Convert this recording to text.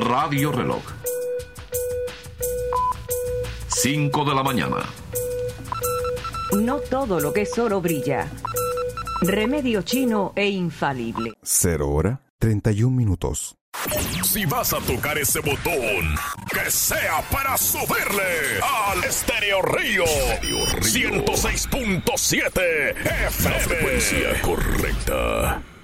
Radio Reloj. 5 de la mañana. No todo lo que es oro brilla. Remedio chino e infalible. 0:31. Si vas a tocar ese botón, que sea para subirle al Estéreo Río 106.7 FM. La frecuencia correcta.